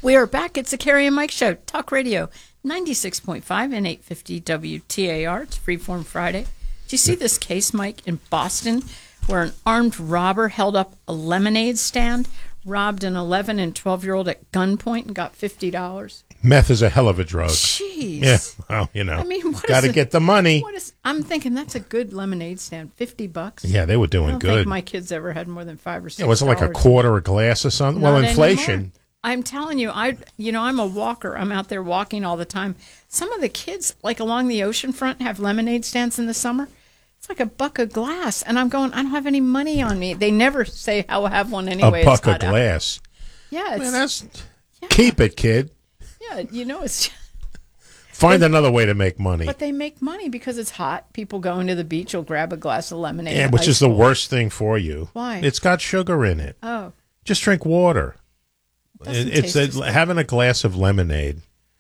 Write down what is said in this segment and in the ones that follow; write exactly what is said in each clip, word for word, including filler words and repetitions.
We are back. It's the Carrie and Mike Show, Talk Radio, ninety-six point five and eight fifty W T A R. It's Freeform Friday. Did you see this case, Mike, in Boston, where an armed robber held up a lemonade stand, robbed an eleven and twelve-year-old at gunpoint, and got fifty dollars? Meth is a hell of a drug. Jeez. Yeah, well, you know, I mean, got to get the money. What is? I'm thinking that's a good lemonade stand, fifty bucks. Yeah, they were doing I don't good. think my kids ever had more than five or six. Yeah, was it like a quarter a glass or something? Not well, inflation. Anymore. I'm telling you, I you know, I'm a walker. I'm out there walking all the time. Some of the kids, like along the ocean front, have lemonade stands in the summer. It's like a buck of glass, and I'm going, I don't have any money on me. They never say I'll have one anyway. A buck of glass. Out. Yeah, it's, Man, that's yeah. Keep it, kid. Yeah, you know it's. Find but, another way to make money. But they make money because it's hot. People going to the beach will grab a glass of lemonade. Yeah, which is the worst thing for you. Why? It's got sugar in it. Oh. Just drink water. It it's a, having a glass of lemonade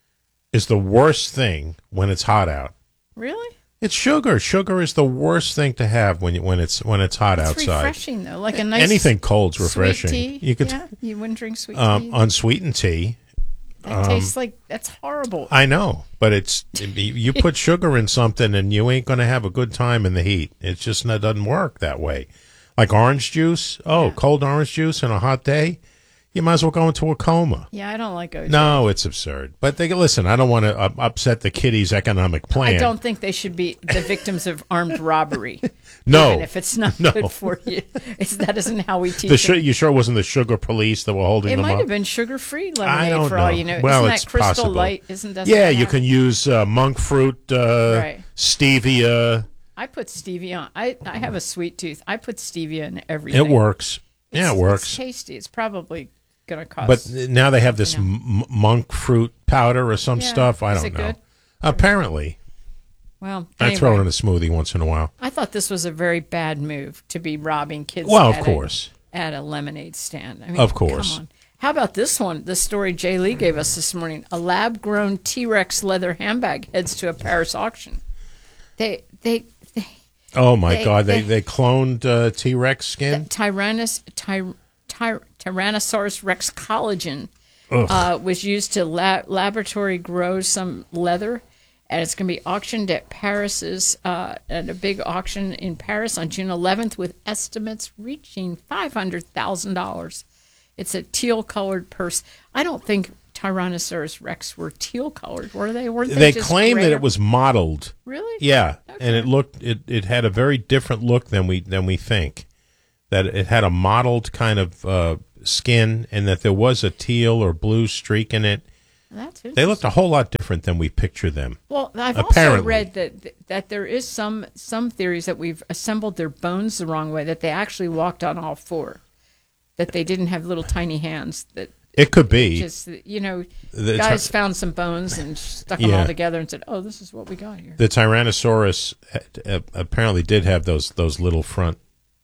is the worst thing when it's hot out. Really? It's sugar. Sugar is the worst thing to have when you, when it's when it's hot it's outside. It's refreshing though, like a nice anything cold's refreshing. Sweet tea. You could, yeah, you wouldn't drink sweet um, tea. Unsweetened tea. That um, tastes like that's horrible. I know, but it's you put sugar in something and you ain't going to have a good time in the heat. It just not, doesn't work that way. Like orange juice. Oh, yeah. Cold orange juice on a hot day. You might as well go into a coma. Yeah, I don't like O J. No, it's absurd. But they listen, I don't want to uh, upset the kiddies' economic plan. I don't think they should be the victims of armed robbery. No. Even if it's not no. good for you. It's, that isn't how we teach the sh- it. You sure it wasn't the sugar police that were holding it them up? It might have been sugar-free lemonade I don't for know. all you know. Well, isn't it's that Crystal possible. Light? Isn't that Yeah, you can use uh, monk fruit, uh, right. stevia. I put stevia on. I, I have a sweet tooth. I put stevia in everything. It works. It's, yeah, it works. It's tasty. It's probably going to cost. But now they have this m- monk fruit powder or some yeah. stuff. I Is don't it know. good? Apparently. Well, anyway, I throw it in a smoothie once in a while. I thought this was a very bad move to be robbing kids. Well, of at course. A, at a lemonade stand. I mean, of course. Come on. How about this one? The story Jay Lee gave us this morning. A lab-grown T-Rex leather handbag heads to a Paris auction. They, they, they Oh my they, God! They they, they cloned uh, T-Rex skin. Tyrannus, ty, ty, Tyrannosaurus Rex collagen uh, was used to la- laboratory grow some leather, and it's going to be auctioned at Paris's uh, at a big auction in Paris on June eleventh, with estimates reaching five hundred thousand dollars. It's a teal-colored purse. I don't think Tyrannosaurus Rex were teal-colored, were they? Weren't they? They just claim rare? that it was modeled. Really? Yeah, okay. and it looked it, it had a very different look than we than we think. That it had a modeled kind of uh, skin, and that there was a teal or blue streak in it. That's they looked a whole lot different than we picture them. Well, I've Apparently. also read that that there is some some theories that we've assembled their bones the wrong way, that they actually walked on all four, that they didn't have little tiny hands. That it could be just you know, the guys ty- found some bones and stuck them yeah. all together and said, "Oh, this is what we got here." The Tyrannosaurus uh, apparently did have those those little front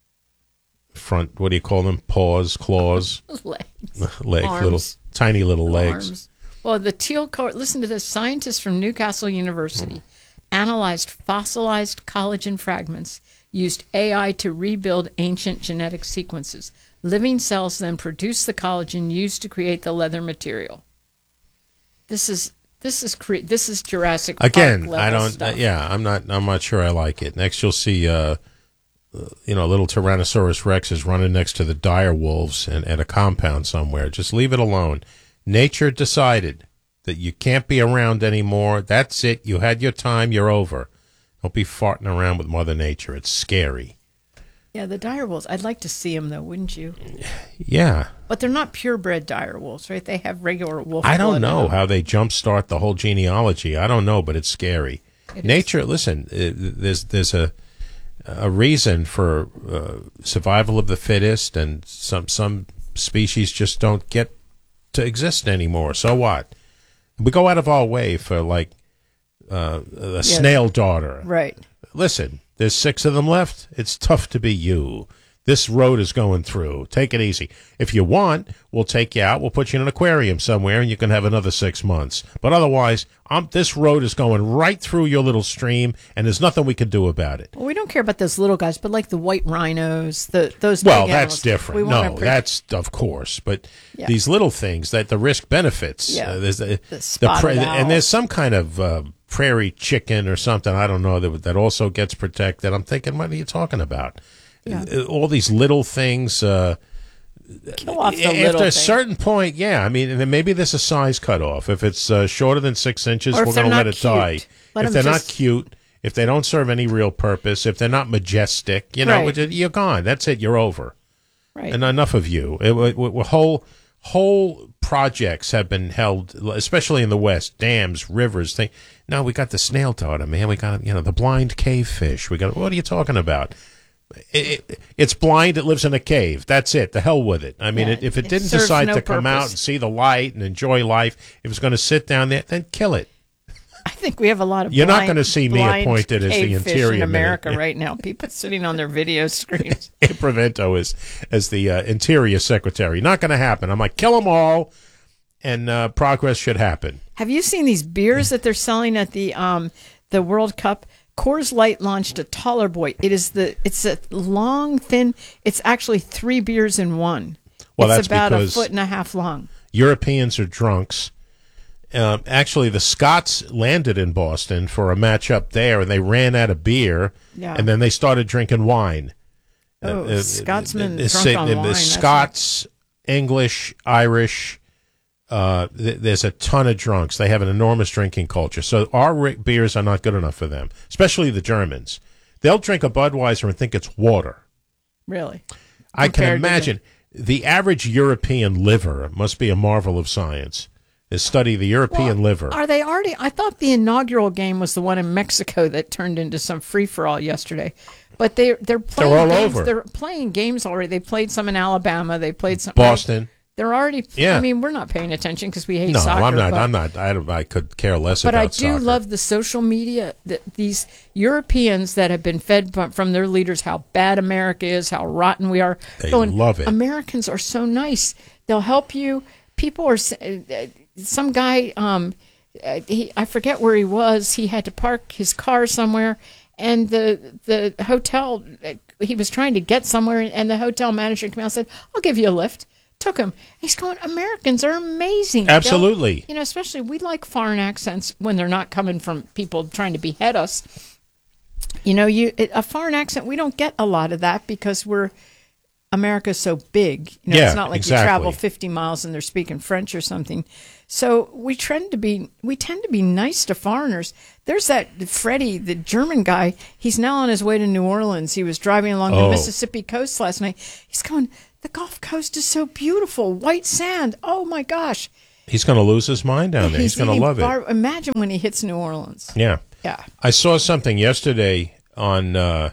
front. What do you call them? Paws, claws, legs, legs, arms, little tiny little, little legs. Arms. Well, the teal color, listen to this. Scientists from Newcastle University analyzed fossilized collagen fragments, used A I to rebuild ancient genetic sequences. Living cells then produce the collagen used to create the leather material. This is this is cre- this is Jurassic Park Again, level I don't. stuff. Uh, yeah, I'm not. I'm not sure I like it. Next, you'll see. Uh, you know, little Tyrannosaurus Rex is running next to the dire wolves and at a compound somewhere. Just leave it alone. Nature decided that you can't be around anymore. That's it. You had your time. You're over. Don't be farting around with Mother Nature. It's scary. Yeah, the dire wolves. I'd like to see them, though, wouldn't you? Yeah. But they're not purebred dire wolves, right? They have regular wolf I don't blood know in them. how they jumpstart the whole genealogy. I don't know, but it's scary. It Nature, is. listen, uh, there's there's a a reason for uh, survival of the fittest, and some some species just don't get to exist anymore. So what? We go out of our way for like uh, a Yeah. snail daughter. Right. Listen, there's six of them left. It's tough to be you. This road is going through. Take it easy. If you want, we'll take you out. We'll put you in an aquarium somewhere, and you can have another six months. But otherwise, I'm, this road is going right through your little stream, and there's nothing we can do about it. Well, we don't care about those little guys, but like the white rhinos, the those. Well, big that's animals, different. we No, pre- that's of course. But Yeah. these little things, that the risk benefits. Yeah. Uh, there's the, The spotted pra- owl. and there's some kind of uh, prairie chicken or something. I don't know that that also gets protected. I'm thinking, what are you talking about? Yeah. Uh, All these little things. Uh, Kill off the After little a thing. certain point, yeah. I mean, and then maybe there's a size cutoff. If it's uh, shorter than six inches, Or if we're they're going to let not it die. cute. Let if them they're just- not cute, if they don't serve any real purpose, if they're not majestic, you know, Right. you're gone. That's it. You're over. Right. And enough of you. It, it, it- whole whole projects have been held, especially in the West. Dams, rivers. Thing. No, we got the snail darter, man. We got you know the blind cave fish. We got. What are you talking about? It, it, it's blind. It lives in a cave. That's it. The hell with it. I mean, Yeah, it, if it it didn't serves decide no to come out purpose. and see the light and enjoy life, if it's going to sit down there, then kill it. I think we have a lot of. You're not blind- gonna see me blind appointed as the cave fish interior in America minute. right now. People sitting on their video screens. Prevento as as the uh, interior secretary. Not going to happen. I'm like, kill them all, and uh, progress should happen. Have you seen these beers that they're selling at the um the World Cup? Coors Light launched a taller boy. It is the it's a long, thin. It's actually three beers in one. Well, it's that's about because a foot and a half long. Europeans are drunks. Uh, actually, the Scots landed in Boston for a match up there, and they ran out of beer, Yeah. and then they started drinking wine. Oh, Uh, uh, Scotsmen uh, drunk on the wine. That's Scots, English, Irish. Uh, th- there's a ton of drunks. They have an enormous drinking culture. So our ri- beers are not good enough for them, especially the Germans. They'll drink a Budweiser and think it's water. Really? I can Compared to the- imagine the average European liver must be a marvel of science. Is study the European Well, liver. Are they already? I thought the inaugural game was the one in Mexico that turned into some free for all yesterday. But they they're playing all games. over. They're playing games already. They played some in Alabama. They played some Boston. They're already. Yeah. I mean, we're not paying attention because we hate No, soccer. I'm not. But, I'm not. I, don't- I could care less but about I do soccer. love the social media. That these Europeans that have been fed from- from their leaders how bad America is, how rotten we are. They going, love it. Americans are so nice. They'll help you. People are. s- uh, Some guy. Um, uh, he I forget where he was. He had to park his car somewhere, and the the hotel. uh, He was trying to get somewhere, and the hotel manager came out and said, "I'll give you a lift." Took him. He's going, Americans are amazing. They'll- Absolutely. You know, especially we like foreign accents when they're not coming from people trying to behead us. You know, you it, a foreign accent, we don't get a lot of that because we're America's so big. You know, Yeah, it's not like exactly. you travel fifty miles and they're speaking French or something. So we tend to be we tend to be nice to foreigners. There's that Freddie, the German guy. He's now on his way to New Orleans. He was driving along Oh. the Mississippi coast last night. He's going, the Gulf Coast is so beautiful, white sand. Oh my gosh! He's going to lose his mind down there. He's, going to eating love it. bar- Imagine when he hits New Orleans. Yeah. Yeah. I saw something yesterday on, uh,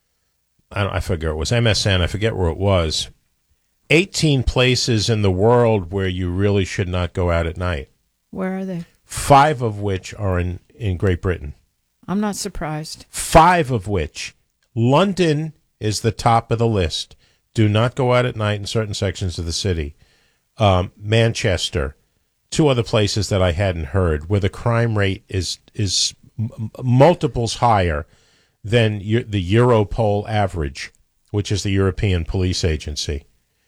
I, don't, I forget, it was M S N. I forget where it was. eighteen places in the world where you really should not go out at night. Where are they? Five of which are in, in Great Britain. I'm not surprised. Five of which. London is the top of the list. Do not go out at night in certain sections of the city. Um, Manchester. Two other places that I hadn't heard where the crime rate is is m- multiples higher than Eu- the Europol average, which is the European Police Agency.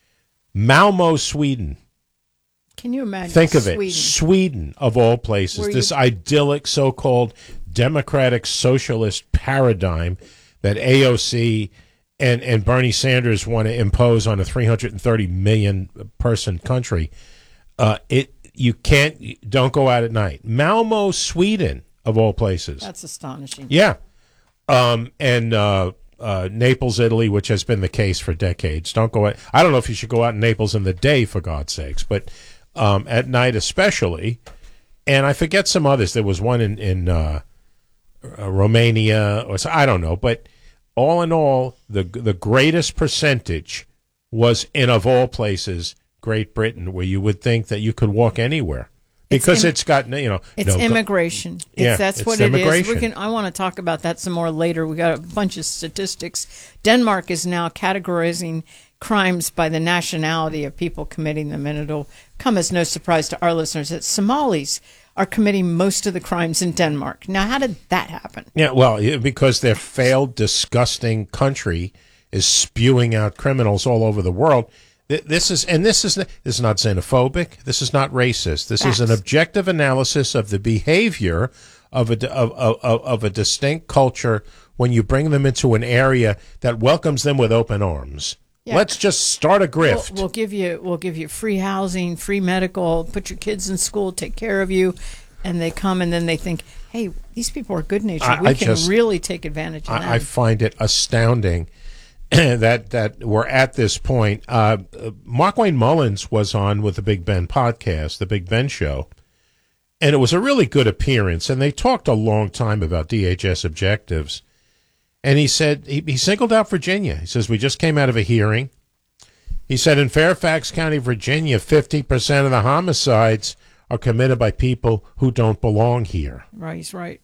Malmo, Sweden. Can you imagine? Think of Sweden. it. Sweden, of all places. Where This you- idyllic so-called democratic socialist paradigm that A O C and, and Bernie Sanders want to impose on a three hundred thirty million person country. Uh, it you can't don't go out at night. Malmo, Sweden, of all places. That's astonishing. Yeah. Um, and uh, uh, Naples, Italy, which has been the case for decades. Don't go out. I don't know if you should go out in Naples in the day, for God's sakes, but um, at night especially. And I forget some others. There was one in, in uh, uh, Romania, or so, I don't know. But all in all, the the greatest percentage was in, of all places, Great Britain, where you would think that you could walk anywhere. because im- it's got, you know, It's no, immigration. It's, Yeah, that's it's what it is. immigration. We can. I want to talk about that some more later. We got a bunch of statistics. Denmark is now categorizing crimes by the nationality of people committing them, and it'll come as no surprise to our listeners that Somalis are committing most of the crimes in Denmark. Now, how did that happen? Yeah, well, yeah, because their failed, disgusting country is spewing out criminals all over the world. Th- This is, and this is, this is not xenophobic. This is not racist. This is an Facts. objective analysis of the behavior of a of, of of a distinct culture when you bring them into an area that welcomes them with open arms. Yeah. Let's just start a We'll, grift. we'll give you we'll give you free housing, free medical, put your kids in school, take care of you, and they come and then they think, hey, these people are good natured. I- We I can just- really take advantage of them. I, I find it astounding that that we're at this point. Uh, Mark Wayne Mullins was on with the Big Ben podcast, the Big Ben Show, and it was a really good appearance. And they talked a long time about D H S objectives. And he said he, he singled out Virginia. He says we just came out of a hearing. He said in Fairfax County, Virginia, fifty percent of the homicides are committed by people who don't belong here. Right, he's right.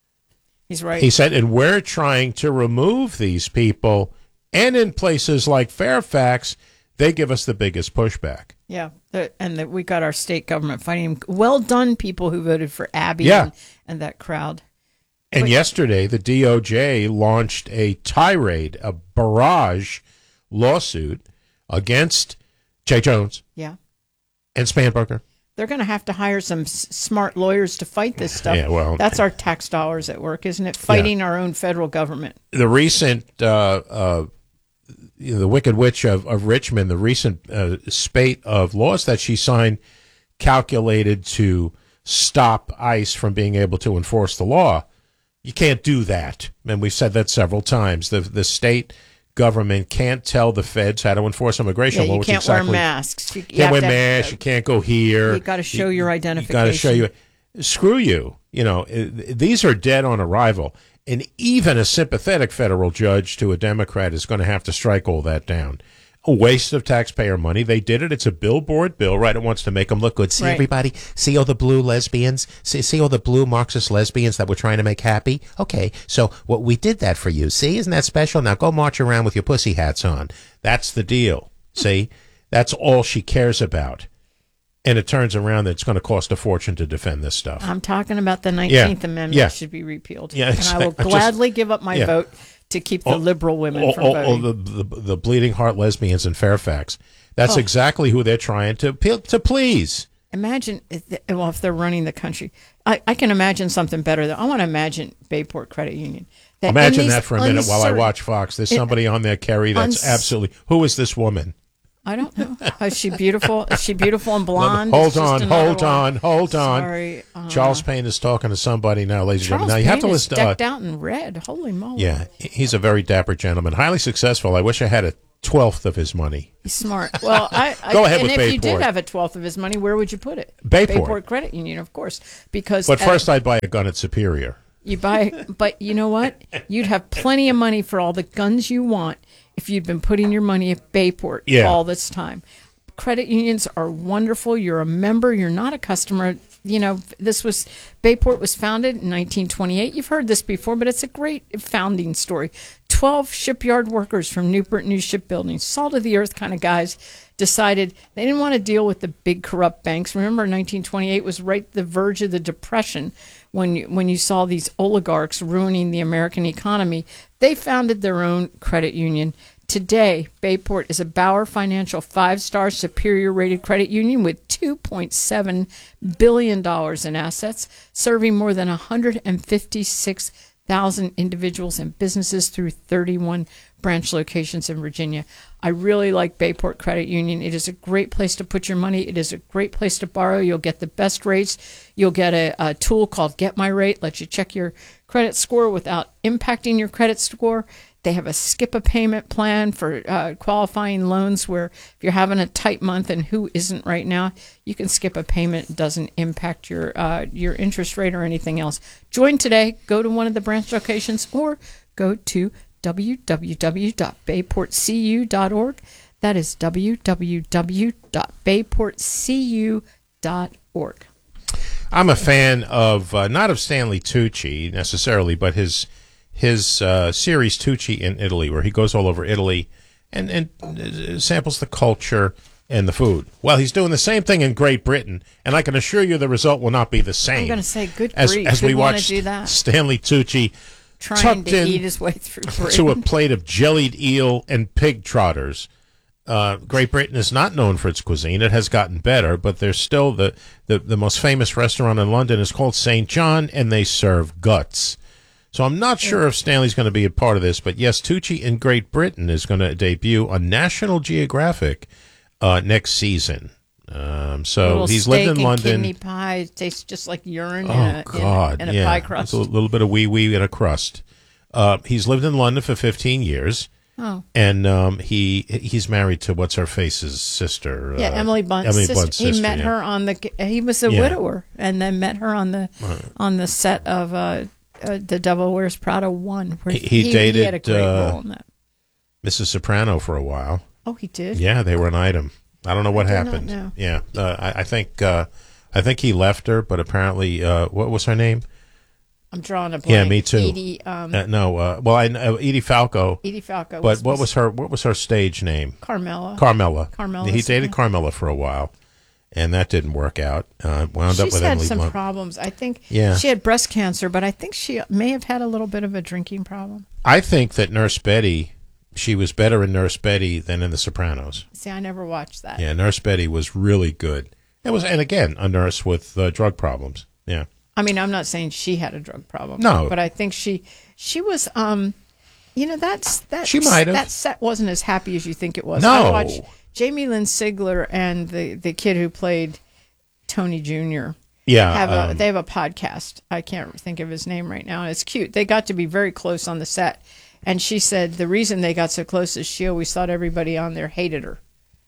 He's right. He said, and we're trying to remove these people. And in places like Fairfax, they give us the biggest pushback. Yeah, the, and the, we got our state government fighting him. Well done, people who voted for Abby Yeah. and, and that crowd. And But- yesterday, the D O J launched a tirade, a barrage lawsuit against Jay Jones Yeah. and Spanberger. They're going to have to hire some s- smart lawyers to fight this stuff. Yeah, well- That's our tax dollars at work, isn't it? Fighting our own federal government. The recent, uh, uh, you know, the Wicked Witch of, of Richmond, the recent uh, spate of laws that she signed calculated to stop ICE from being able to enforce the law. You can't do that. And we've said that several times. The the state government can't tell the feds how to enforce immigration Yeah, law. you which can't exactly, wear masks. You, you Can't have wear to have- masks. You can't go here. You gotta show your You got to show identification. you. Screw you. You know, i- these are dead on arrival. And even a sympathetic federal judge to a Democrat is going to have to strike all that down. A waste of taxpayer money. They did it. It's a billboard bill, right? It wants to make them look good. See, Right. everybody? See all the blue lesbians? See, see all the blue Marxist lesbians that we're trying to make happy? Okay, so what we did that for you. See, isn't that special? Now go march around with your pussy hats on. That's the deal. See? That's all she cares about. And it turns around that it's going to cost a fortune to defend this stuff. I'm talking about the nineteenth Amendment Yeah. should be repealed. Yeah, and I exactly. will Just- gladly give up my yeah. vote to keep the Oh, liberal women all, from all, voting. all the, the the bleeding heart lesbians in Fairfax. That's Oh. exactly who they're trying to appeal to please. Imagine, if they- well, if they're running the country. I, I can imagine something better. Though. I want to imagine Bayport Credit Union. That in Imagine these that for a minute while I uncertain- watch Fox. There's somebody on there, Kerry, that's uns- absolutely. Who is this woman? I don't know. Is she beautiful? Is she beautiful and blonde? Hold It's just on, another hold one. on, hold on. Sorry. Uh, Charles Payne is talking to somebody now, ladies and Charles gentlemen. Now you have to Payne is listen to. Uh, decked out in red. Holy moly. yeah, he's a very dapper gentleman, highly successful. I wish I had a twelfth of his money. He's smart. Well, I, I Go ahead and with if you Bayport. did have a twelfth of his money, where would you put it? Bayport. Credit Union, of course, because But at- first, I'd buy a gun at Superior. you buy. But you know what? You'd have plenty of money for all the guns you want if you'd been putting your money at Bayport Yeah. all this time. Credit unions are wonderful. You're a member. You're not a customer. You know, this was Bayport was founded in nineteen twenty-eight. You've heard this before, but it's a great founding story. Twelve shipyard workers from Newport News Shipbuilding, salt of the earth kind of guys, decided they didn't want to deal with the big corrupt banks. Remember, nineteen twenty-eight was right at the verge of the Depression when you, when you saw these oligarchs ruining the American economy. They founded their own credit union. Today, Bayport is a Bauer Financial five-star superior-rated credit union with two point seven billion dollars in assets, serving more than one hundred fifty-six thousand individuals and businesses through thirty-one branch locations in Virginia. I really like Bayport Credit Union. It is a great place to put your money. It is a great place to borrow. You'll get the best rates. You'll get a, a tool called Get My Rate, lets you check your credit score without impacting your credit score. They have a skip a payment plan for uh, qualifying loans where if you're having a tight month, and who isn't right now, you can skip a payment. It doesn't impact your uh, your interest rate or anything else. Join today. Go to one of the branch locations or go to w w w dot bayport c u dot org. That is w w w dot bayport c u dot org. I'm a fan of uh, not of Stanley Tucci necessarily, but his his uh, series Tucci in Italy, where he goes all over Italy and and uh, samples the culture and the food. Well, he's doing the same thing in Great Britain, and I can assure you the result will not be the same. I'm going to say, good as, grief, as we wanna watched do that? Stanley Tucci trying to in eat his way through Britain. to a plate of jellied eel and pig trotters. Uh, Great Britain is not known for its cuisine. It has gotten better, but there's still the, the, the most famous restaurant in London is called Saint John, and they serve guts. So I'm not sure if Stanley's going to be a part of this, but yes, Tucci in Great Britain is going to debut on National Geographic uh, next season. Um, so he's lived in and London. Kidney pie. It tastes just like urine Oh, in a, God, in a, in a yeah. pie crust. It's a little bit of wee wee in a crust. Uh, he's lived in London for fifteen years. Oh. And um, he he's married to what's her face's sister. Yeah, uh, Emily Blunt's Emily sister. Blunt's He sister, met yeah. her on the. He was a Yeah. widower, and then met her on the on the set of uh, uh, The Devil Wears Prada one. Where He- he he dated, had a great uh, role in that. Missus Soprano for a while. Oh, he did. Yeah, they were an item. I don't know what did not happened. know. Yeah, uh, I, I think uh, I think he left her, but apparently, uh, what was her name? I'm drawing a blank. Yeah, me too. Edie, um, Uh, no, uh, well, I uh, Edie Falco. Edie Falco. But what was her what was her stage name? Carmela? Carmela. Carmela, He dated yeah. Carmela for a while, and that didn't work out. Uh, wound up She's with had Emily some Blunt. problems. I think Yeah. she had breast cancer, but I think she may have had a little bit of a drinking problem. I think that Nurse Betty, she was better in Nurse Betty than in The Sopranos. See, I never watched that. Yeah, Nurse Betty was really good. It was, and again, a nurse with uh, drug problems. Yeah. I mean, I'm not saying she had a drug problem. No. But I think she she was um you know, that's that She might have. that set wasn't as happy as you think it was. No. I watched Jamie Lynn Sigler and the the kid who played Tony Junior Yeah. have a um, they have a podcast. I can't think of his name right now. And it's cute. They got to be very close on the set. And she said the reason they got so close is she always thought everybody on there hated her.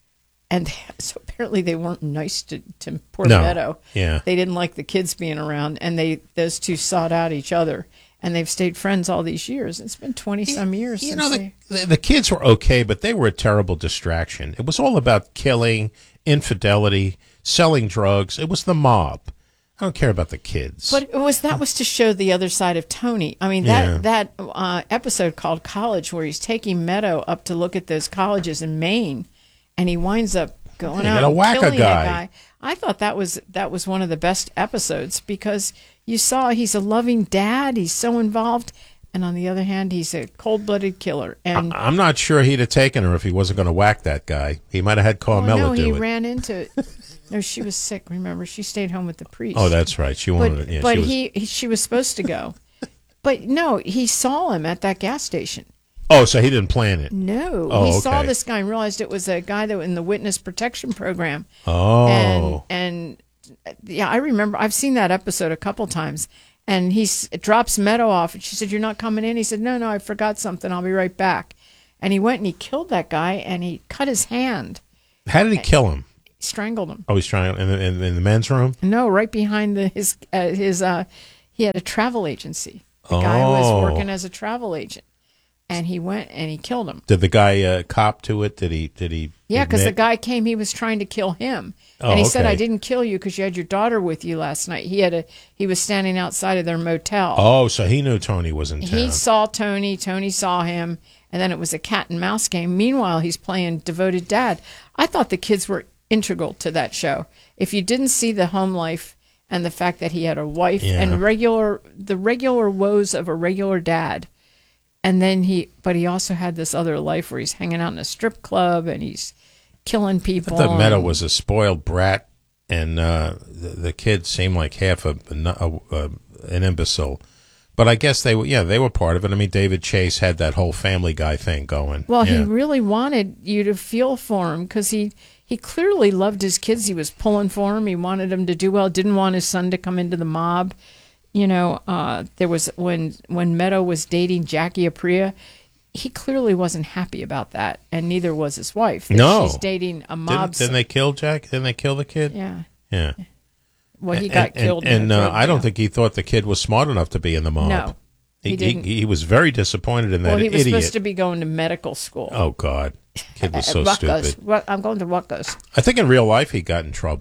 And they, so apparently they weren't nice to, to poor No. Meadow. Yeah. They didn't like the kids being around, and they those two sought out each other, and they've stayed friends all these years. It's been twenty some years. You since know, the, they, the, the kids were okay, but they were a terrible distraction. It was all about killing, infidelity, selling drugs. It was the mob. I don't care about the kids. but it was that was to show the other side of Tony. I mean that Yeah. that uh, episode called College, where he's taking Meadow up to look at those colleges in Maine, and he winds up going You out gotta and whack a killing guy. a guy. I thought that was that was one of the best episodes because you saw he's a loving dad. He's so involved. And on the other hand, he's a cold-blooded killer. And I'm not sure he'd have taken her if he wasn't going to whack that guy. He might have had Carmela oh, no, do he it. ran into. No, she was sick. Remember, she stayed home with the priest. Oh, that's right. She wanted but it. Yeah, but she was, he, he she was supposed to go, but no, he saw him at that gas station. oh, so he didn't plan it. No, Oh, he saw okay. this guy and realized it was a guy that was in the witness protection program. Oh. and and yeah, I remember I've seen that episode a couple times. And he s- drops Meadow off, and she said, "You're not coming in." He said, "No, no, I forgot something. I'll be right back." And he went and he killed that guy, and he cut his hand, How did he kill him? strangled him. Oh, he's trying in the, in, in the men's room? No, right behind the, his uh, his uh, he had a travel agency. The guy was Oh. working as a travel agent, and he went and he killed him. Did the guy uh, cop to it? Did he? Did he? Yeah, because the admit? guy came, he was trying to kill him, Oh, and he said, okay. "I didn't kill you because you had your daughter with you last night." He had a he was standing outside of their motel. Oh, so he knew Tony was in town. He saw Tony. Tony saw him, and then it was a cat and mouse game. Meanwhile, he's playing devoted dad. I thought the kids were integral to that show. If you didn't see the home life and the fact that he had a wife Yeah. and regular the regular woes of a regular dad, and then he, but he also had this other life where he's hanging out in a strip club and he's killing people. I thought Meadow and- was a spoiled brat, and uh, the, the kid seemed like half a, a, a an imbecile. But I guess they were, yeah, they were part of it. I mean, David Chase had that whole Family Guy thing going. Well, yeah. he really wanted you to feel for him because he, he clearly loved his kids. He was pulling for them. He wanted them to do well. Didn't want his son to come into the mob. You know, uh, there was when when Meadow was dating Jackie Apria, he clearly wasn't happy about that, and neither was his wife. That No. she's dating a mob. Didn't, didn't they kill Jack? Didn't they kill the kid? Yeah. Yeah. Well, he got and, killed. And, in and a uh, drug I don't deal. think he thought the kid was smart enough to be in the mob. No, he, he didn't. He, he was very disappointed in that Well, he was idiot. supposed to be going to medical school. Oh God, kid was so At Rutgers. stupid. Ru- I'm going to Rutgers. I think in real life he got in trouble.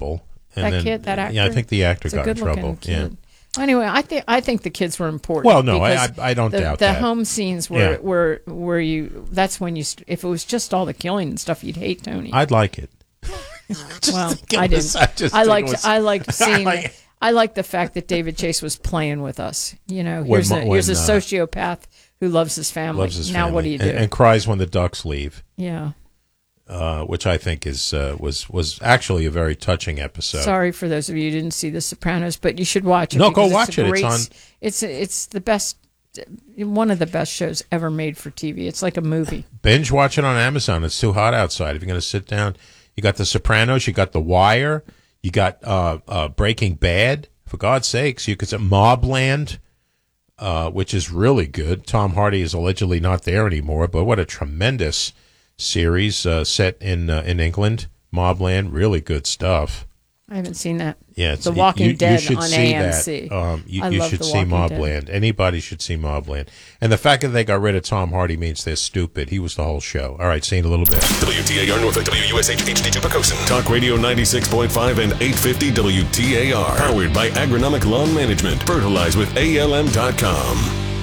And that then- kid, that actor. Yeah, I think the actor It's a got in good-looking trouble. kid. Yeah. Anyway, I think I think the kids were important. Well, no, I- because I- I don't the, doubt the that. home scenes were Yeah. were where you. That's when you. st- If it was just all the killing and stuff, you'd hate Tony. I'd like it. well, think it I was- didn't. I just I think it liked. was- I liked seeing. I like- I liked the fact that David Chase was playing with us. You know, When here's mo- a here's a when, uh, sociopath who loves his family. Loves his now family. what do you do? And, and cries when the ducks leave, yeah. uh, which I think is uh, was was actually a very touching episode. Sorry for those of you who didn't see The Sopranos, but you should watch it. No, go because watch a it. It's great on- s- It's it's the best, one of the best shows ever made for T V. It's like a movie. Binge watch it on Amazon. It's too hot outside. If you're going to sit down, you got The Sopranos, you got The Wire, you got uh, uh, Breaking Bad. For God's sakes, you could say Mobland, uh, which is really good. Tom Hardy is allegedly not there anymore, but what a tremendous series uh, set in uh, in England. Mobland, really good stuff. I haven't seen that. Yeah, it's, The Walking you, you Dead should on see A M C. That. Um, you I you love should The see Walking Mobland. Dead. Anybody should see Mobland. And the fact that they got rid of Tom Hardy means they're stupid. He was the whole show. All right, see you in a little bit. W T A R Norfolk, W U S H H D two Pocosin. Talk Radio ninety-six point five and eight fifty W T A R. Powered by Agronomic Lawn Management. Fertilize with A L M dot com.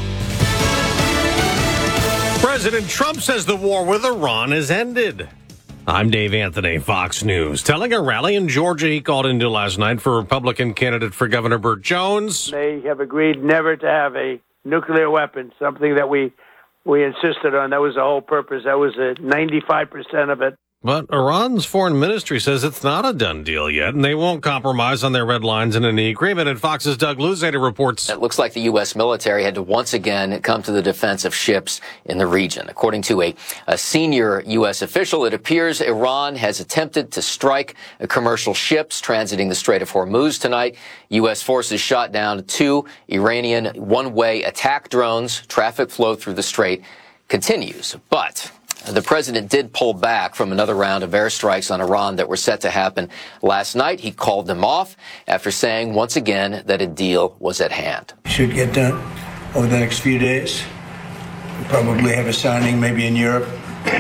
President Trump says the war with Iran has ended. I'm Dave Anthony, Fox News. Telling a rally in Georgia he called into last night for Republican candidate for Governor Burt Jones. They have agreed never to have a nuclear weapon, something that we we insisted on. That was the whole purpose. That was uh, ninety-five percent of it. But Iran's foreign ministry says it's not a done deal yet, and they won't compromise on their red lines in any agreement. And Fox's Doug Luzader reports. It looks like the U S military had to once again come to the defense of ships in the region. According to a, a senior U S official, it appears Iran has attempted to strike commercial ships transiting the Strait of Hormuz tonight. U S forces shot down two Iranian one-way attack drones. Traffic flow through the strait continues. But the president did pull back from another round of airstrikes on Iran that were set to happen last night. He called them off after saying once again that a deal was at hand. Should get done over the next few days. We'll probably have a signing maybe in Europe,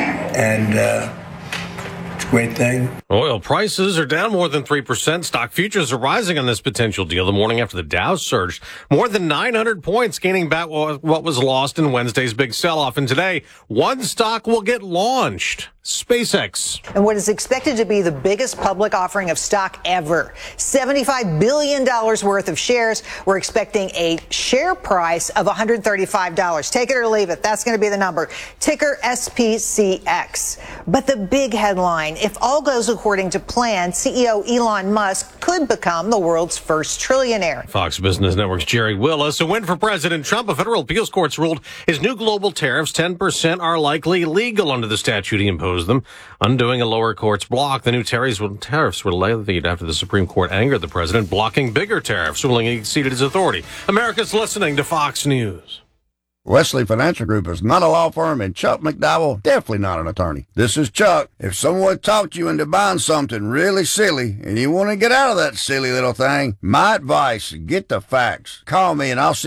and uh, it's a great thing. Oil prices are down more than three percent. Stock futures are rising on this potential deal the morning after the Dow surged more than nine hundred points, gaining back what was lost in Wednesday's big sell-off. And today, one stock will get launched. SpaceX. And what is expected to be the biggest public offering of stock ever. seventy-five billion dollars worth of shares. We're expecting a share price of one hundred thirty-five dollars. Take it or leave it. That's going to be the number. Ticker S P C X. But the big headline, if all goes according to plan, C E O Elon Musk could become the world's first trillionaire. Fox Business Network's Jerry Willis. A win for President Trump. A federal appeals court's ruled his new global tariffs, ten percent, are likely legal under the statute he imposed them, undoing a lower court's block. The new tariffs were levied after the Supreme Court angered the president, blocking bigger tariffs, ruling he exceeded his authority. America's listening to Fox News. Wesley Financial Group is not a law firm, and Chuck McDowell definitely not an attorney. This is Chuck. If someone talked you into buying something really silly and you want to get out of that silly little thing, my advice, get the facts. Call me and I'll see